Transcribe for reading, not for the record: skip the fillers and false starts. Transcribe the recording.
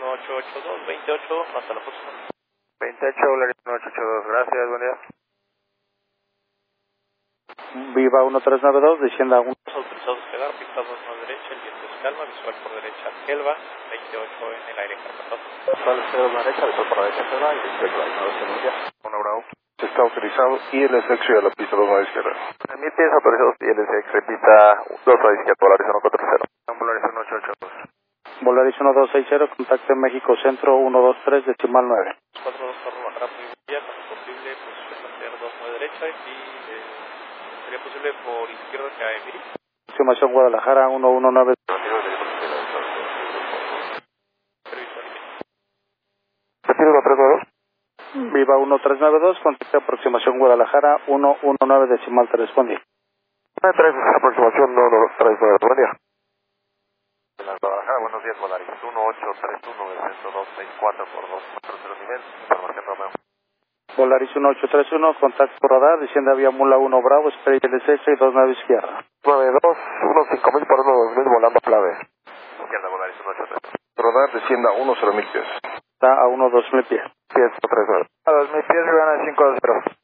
1882, 28, hasta la próxima. 28, Volaris 1882, gracias, buen día. Viva 1392, descienda 1. Autorizados a despegar, pista 2 más derecha, el viento es calma, visual por derecha, Elba, 28 en el aire carpatoso. Visual izquierda a la derecha, visual por la derecha, Elba, y izquierda, buen día. 1 Bravo. Está autorizado y el SX a la pista 2 a la izquierda. En 1000 pies autorizados y el SX repita 2 a la izquierda, Volaris 140. Volaris 1882. Volaris 1260, contacto en México Centro 123, decimal 9. 42 Torre Bajará Privilla, cuando posible, pues mantener 2 a la derecha y sería posible por izquierda hacia Emiri. Aproximación Guadalajara 119. Repito, 392. Viva 1392, contacto aproximación Guadalajara 119, decimal 3, buen día. 3, aproximación 139, buen día. Guadalajara, buenos días, Volaris 1831, descenso 264 por 2 metros de nivel, información Romeo. Volaris 1831, contacto radar, descienda vía Mula 1 Bravo, espera el SX y 29 izquierda. 92, 15000 por 12000 volando clave. Izquierda, Volaris 1831. Radar descienda a 10.000 pies. Está a 2000 pies. Pies 39. A 2000 pies, Riviana 520.